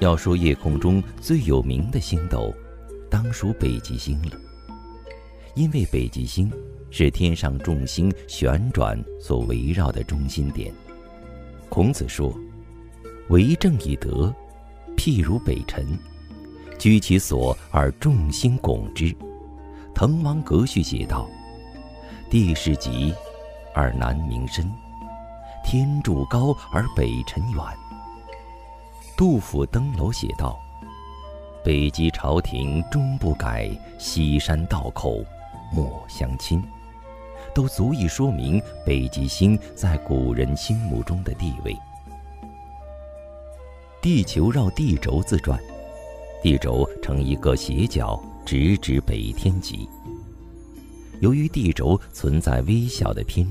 要说夜空中最有名的星斗，当属北极星了。因为北极星是天上众星旋转所围绕的中心点。孔子说：“为政以德，譬如北辰，居其所而众星拱之。”滕王阁序写道：“地势极而南溟深，天柱高而北辰远。”杜甫登楼写道：“北极朝廷终不改，西山道口莫相侵。”都足以说明北极星在古人心目中的地位。地球绕地轴自转，地轴呈一个斜角，直指北天极。由于地轴存在微小的偏